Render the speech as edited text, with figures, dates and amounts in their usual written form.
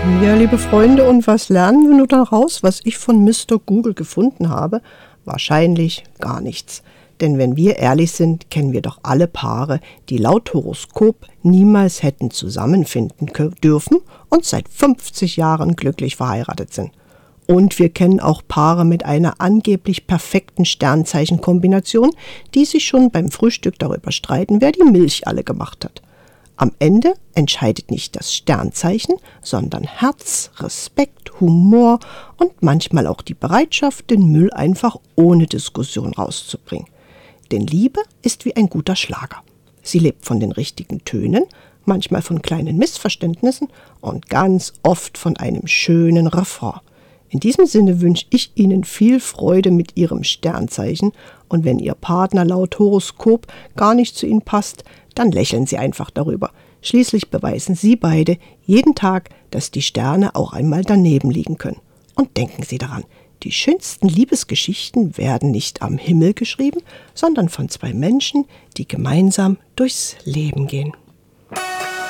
Ja, liebe Freunde, und was lernen wir nun daraus, was ich von Mr. Google gefunden habe? Wahrscheinlich gar nichts. Denn wenn wir ehrlich sind, kennen wir doch alle Paare, die laut Horoskop niemals hätten zusammenfinden dürfen und seit 50 Jahren glücklich verheiratet sind. Und wir kennen auch Paare mit einer angeblich perfekten Sternzeichenkombination, die sich schon beim Frühstück darüber streiten, wer die Milch alle gemacht hat. Am Ende entscheidet nicht das Sternzeichen, sondern Herz, Respekt, Humor und manchmal auch die Bereitschaft, den Müll einfach ohne Diskussion rauszubringen. Denn Liebe ist wie ein guter Schlager. Sie lebt von den richtigen Tönen, manchmal von kleinen Missverständnissen und ganz oft von einem schönen Refrain. In diesem Sinne wünsche ich Ihnen viel Freude mit Ihrem Sternzeichen, und wenn Ihr Partner laut Horoskop gar nicht zu Ihnen passt, dann lächeln Sie einfach darüber. Schließlich beweisen Sie beide jeden Tag, dass die Sterne auch einmal daneben liegen können. Und denken Sie daran, die schönsten Liebesgeschichten werden nicht am Himmel geschrieben, sondern von zwei Menschen, die gemeinsam durchs Leben gehen.